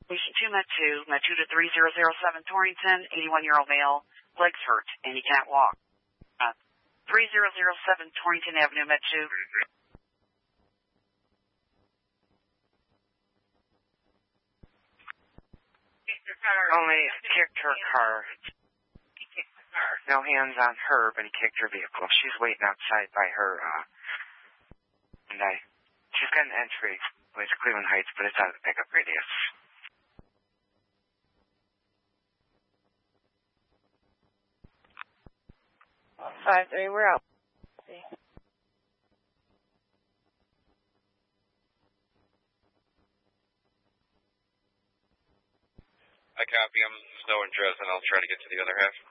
Patient 2, Med 2 to 3007 Torrington, 81-year-old male, legs hurt, and he can't walk. 3007 Torrington Avenue, Med 2. Only kicked her car. No hands on her, but he kicked her vehicle. She's waiting outside by her, she's got an entry with Cleveland Heights, but it's out of the pickup radius. 5-3, we're out. See. I copy. I'm snow and Dresden. I'll try to get to the other half.